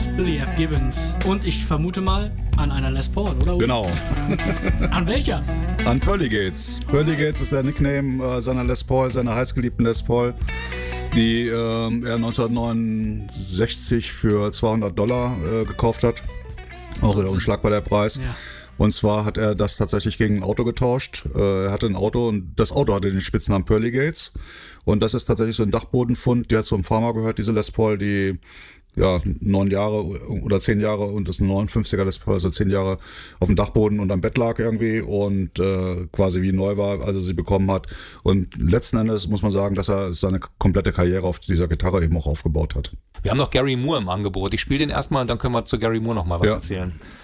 Billy F. Gibbons. Und ich vermute mal an einer Les Paul, oder? Genau. An welcher? An Pearly Gates. Pearly Gates ist der Nickname seiner Les Paul, seiner heißgeliebten Les Paul, die er 1969 für $200 gekauft hat. Auch wieder unschlagbar der Preis. Ja. Und zwar hat er das tatsächlich gegen ein Auto getauscht. Er hatte ein Auto und das Auto hatte den Spitznamen Pearly Gates. Und das ist tatsächlich so ein Dachbodenfund, der zum Farmer gehört, diese Les Paul, die 9 Jahre oder 10 Jahre und das ist ein 59er Les Paul, also 10 Jahre auf dem Dachboden und am Bett lag irgendwie und quasi wie neu war, als er sie bekommen hat. Und letzten Endes muss man sagen, dass er seine komplette Karriere auf dieser Gitarre eben auch aufgebaut hat. Wir haben noch Gary Moore im Angebot. Ich spiele den erstmal und dann können wir zu Gary Moore noch mal was erzählen.